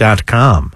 wjr.com.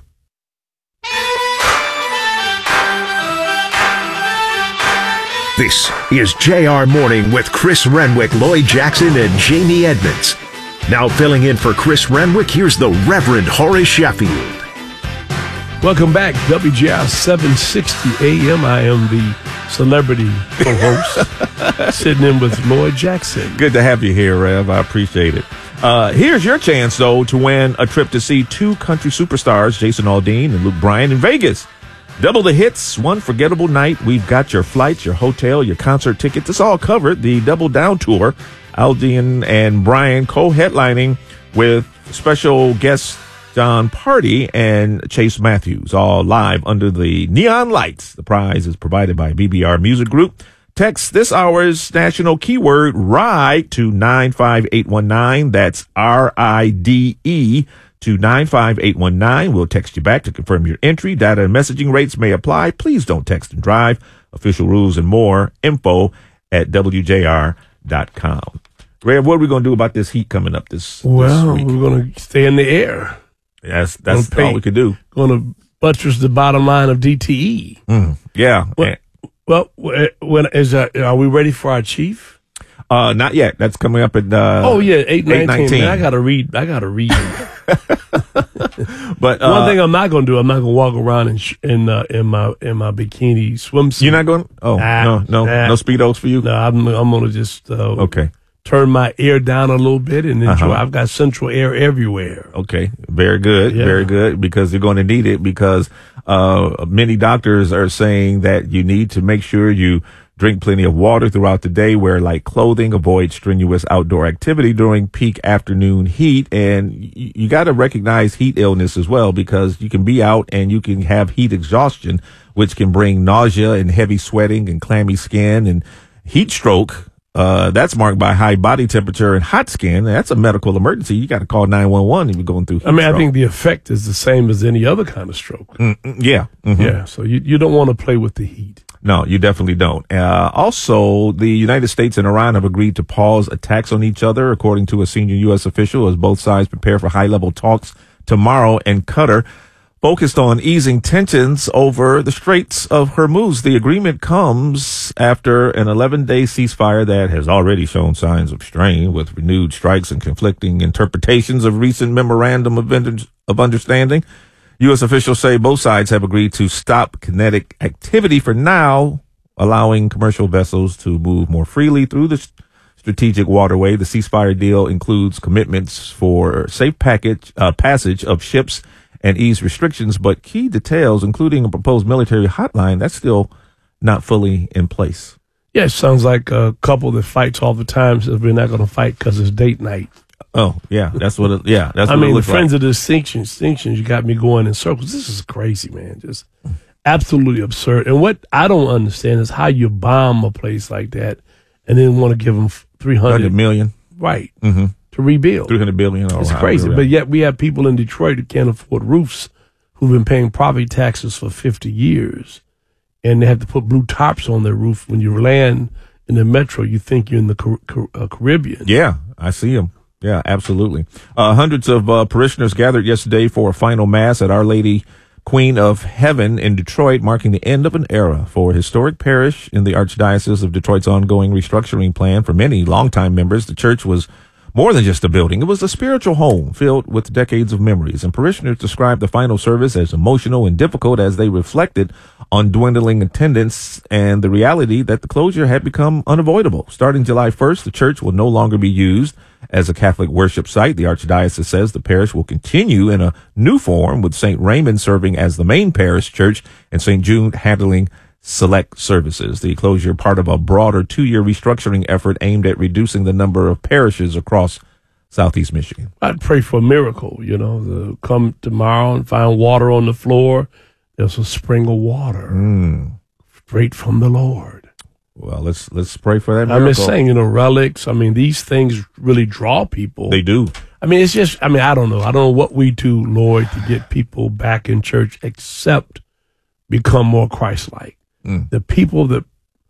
This is JR Morning with Chris Renwick, Lloyd Jackson, and Jamie Edmonds. Now filling in for Chris Renwick, here's the Reverend Horace Sheffield. Welcome back, WJR 760 AM. I am the celebrity co-host, sitting in with Lloyd Jackson. Good to have you here, Rev. I appreciate it. Here's your chance, though, to win a trip to see two country superstars, Jason Aldean and Luke Bryan, in Vegas. Double the hits, one forgettable night. We've got your flights, your hotel, your concert tickets. It's all covered. The Double Down Tour, Aldean and Bryan co-headlining with special guests John Party and Chase Matthews, all live under the neon lights. The prize is provided by BBR Music Group. Text this hour's national keyword RIDE to 95819. That's RIDE to 95819. We'll text you back to confirm your entry. Data and messaging rates may apply. Please don't text and drive. Official rules and more info at WJR.com. Rev, what are we going to do about this heat coming up this week? We're going to stay in the air. That's all we can do. Going to buttress the bottom line of DTE. Yeah. Are we ready for our chief? Not yet. That's coming up at 8:19. I gotta read. But one thing I'm not gonna do, I'm not gonna walk around in my bikini swimsuit. You're not going? Oh, no Speedos for you? No, I'm gonna just okay. Turn my air down a little bit and enjoy. I've got central air everywhere. Okay, very good, very good, because you're going to need it, because many doctors are saying that you need to make sure you drink plenty of water throughout the day, wear light clothing, avoid strenuous outdoor activity during peak afternoon heat, and you got to recognize heat illness as well, because you can be out and you can have heat exhaustion, which can bring nausea and heavy sweating and clammy skin and heat stroke. That's marked by high body temperature and hot skin. That's a medical emergency. You got to call 911 if you're going through heat stroke. I think the effect is the same as any other kind of stroke. Yeah. Mm-hmm. Yeah. So you don't want to play with the heat. No, you definitely don't. Also, the United States and Iran have agreed to pause attacks on each other, according to a senior U.S. official, as both sides prepare for high-level talks tomorrow in Qatar, focused on easing tensions over the Straits of Hormuz. The agreement comes after an 11-day ceasefire that has already shown signs of strain, with renewed strikes and conflicting interpretations of recent memorandum of understanding. U.S. officials say both sides have agreed to stop kinetic activity for now, allowing commercial vessels to move more freely through the strategic waterway. The ceasefire deal includes commitments for safe passage of ships and ease restrictions, but key details, including a proposed military hotline, that's still not fully in place. Yeah, it sounds like a couple that fights all the time says we're not going to fight because it's date night. Oh, yeah, that's what it, yeah. That's I what mean, it the looks friends like. of distinctions, you got me going in circles. This is crazy, man. Just absolutely absurd. And what I don't understand is how you bomb a place like that and then want to give them $300 million. Right. Mm-hmm. To rebuild. $300 billion. It's crazy. But yet we have people in Detroit who can't afford roofs, who've been paying property taxes for 50 years, and they have to put blue tarps on their roof. When you land in the metro, you think you're in the Caribbean. Yeah, I see them. Yeah, absolutely. Hundreds of parishioners gathered yesterday for a final mass at Our Lady Queen of Heaven in Detroit, marking the end of an era for a historic parish in the Archdiocese of Detroit's ongoing restructuring plan. For many longtime members, the church was more than just a building. It was a spiritual home filled with decades of memories. And parishioners described the final service as emotional and difficult as they reflected on dwindling attendance and the reality that the closure had become unavoidable. Starting July 1st, the church will no longer be used as a Catholic worship site. The Archdiocese says the parish will continue in a new form, with St. Raymond serving as the main parish church and St. Jude handling select services. The closure, part of a broader 2-year restructuring effort aimed at reducing the number of parishes across Southeast Michigan. I'd pray for a miracle, to come tomorrow and find water on the floor. There's a spring of water straight from the Lord. Well, let's pray for that miracle. I'm just saying, relics. I mean, these things really draw people. They do. I mean, it's just, I don't know. I don't know what we do, Lord, to get people back in church except become more Christ-like. The people the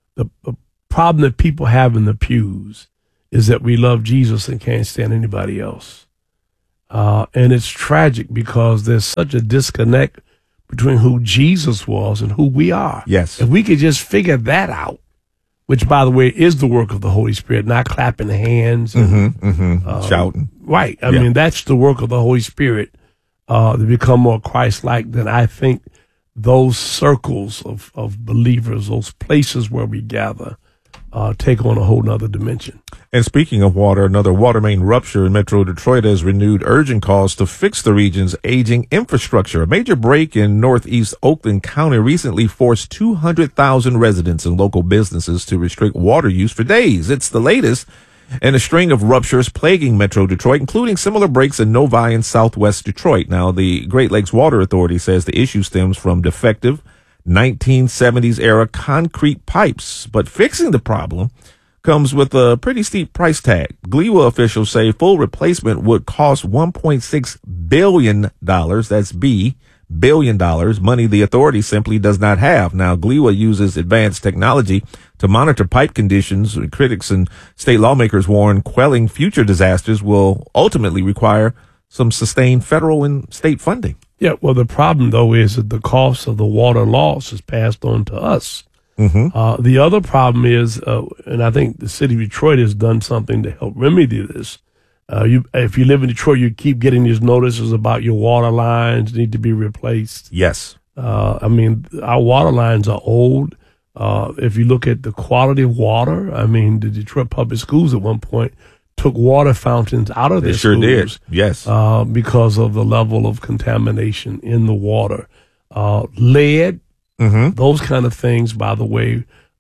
problem that people have in the pews is that we love Jesus and can't stand anybody else. And it's tragic because there's such a disconnect between who Jesus was and who we are. Yes. If we could just figure that out, which, by the way, is the work of the Holy Spirit, not clapping hands and shouting. Right. I mean, that's the work of the Holy Spirit to become more Christ-like. Then I think those circles of believers, those places where we gather, take on a whole nother dimension. And speaking of water, another water main rupture in Metro Detroit has renewed urgent calls to fix the region's aging infrastructure. A major break in northeast Oakland County recently forced 200,000 residents and local businesses to restrict water use for days. It's the latest in a string of ruptures plaguing Metro Detroit, including similar breaks in Novi and southwest Detroit. Now, the Great Lakes Water Authority says the issue stems from defective 1970s era concrete pipes, but fixing the problem comes with a pretty steep price tag. GLEWA officials say full replacement would cost $1.6 billion. That's billion dollars, money the authority simply does not have. Now, GLEWA uses advanced technology to monitor pipe conditions. Critics and state lawmakers warn quelling future disasters will ultimately require some sustained federal and state funding. Yeah, well, the problem, though, is that the cost of the water loss is passed on to us. The other problem is, and I think the city of Detroit has done something to help remedy this. If you live in Detroit, you keep getting these notices about your water lines need to be replaced. Yes. I mean, our water lines are old. If you look at the quality of water, I mean, the Detroit Public Schools at one point took water fountains out of their schools. They sure did. Yes. Because of the level of contamination in the water. Lead, those kind of things, by the way,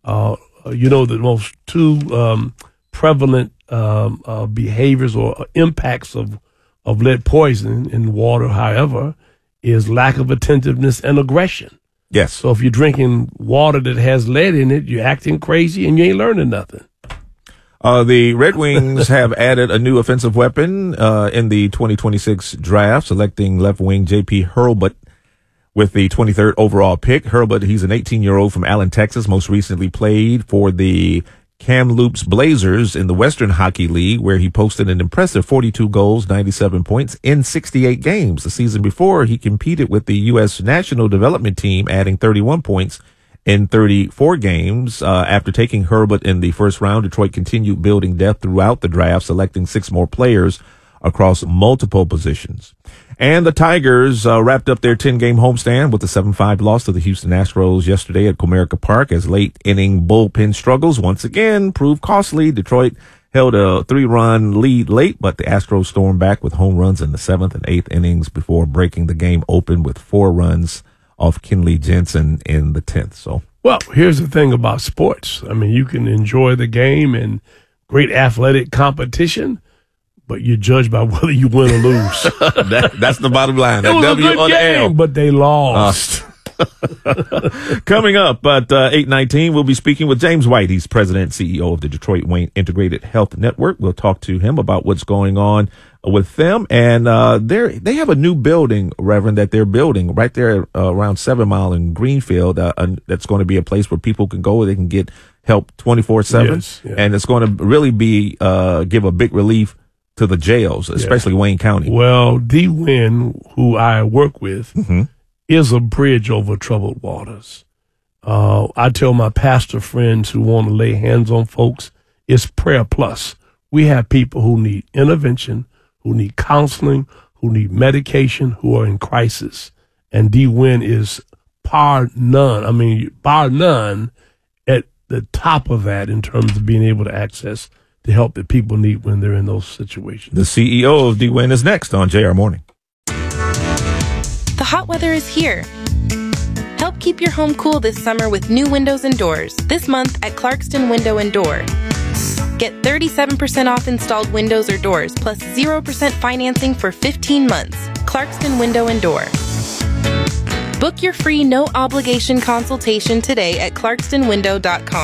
the most two prevalent behaviors or impacts of lead poisoning in water, however, is lack of attentiveness and aggression. Yes. So if you're drinking water that has lead in it, you're acting crazy and you ain't learning nothing. The Red Wings have added a new offensive weapon in the 2026 draft, selecting left wing J.P. Hurlbut with the 23rd overall pick. Hurlbut, he's an 18-year-old from Allen, Texas, most recently played for the Kamloops Blazers in the Western Hockey League, where he posted an impressive 42 goals, 97 points in 68 games. The season before, he competed with the U.S. National Development Team, adding 31 points in 34 games. After taking Hurlbut in the first round, Detroit continued building depth throughout the draft, selecting 6 more players across multiple positions. And the Tigers wrapped up their 10-game homestand with a 7-5 loss to the Houston Astros yesterday at Comerica Park as late-inning bullpen struggles once again proved costly. Detroit held a 3-run lead late, but the Astros stormed back with home runs in the 7th and 8th innings before breaking the game open with 4 runs off Kenley Jensen in the 10th. So, well, here's the thing about sports. I mean, you can enjoy the game and great athletic competition, but you're judged by whether you win or lose. That's the bottom line. It was a good game, but they lost. Coming up at 8:19, we'll be speaking with James White. He's president and CEO of the Detroit Wayne Integrated Health Network. We'll talk to him about what's going on with them. And they have a new building, Reverend, that they're building right there around 7 Mile in Greenfield. That's going to be a place where people can go. They can get help 24/7. Yes, yeah. And it's going to really be give a big relief to the jails, especially Wayne County. Well, D. Wynn, who I work with, is a bridge over troubled waters. I tell my pastor friends who want to lay hands on folks, it's prayer plus. We have people who need intervention, who need counseling, who need medication, who are in crisis. And D. Wynn is bar none at the top of that in terms of being able to access the help that people need when they're in those situations. The CEO of D. Wynn is next on JR Morning. The hot weather is here. Help keep your home cool this summer with new windows and doors. This month at Clarkston Window and Door. Get 37% off installed windows or doors, plus 0% financing for 15 months. Clarkston Window and Door. Book your free no-obligation consultation today at clarkstonwindow.com.